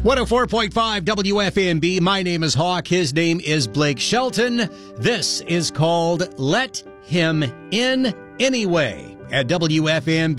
104.5 WFNB. My name is Hawk. His name is Blake Shelton. This is called Let Him In Anyway at WFNB.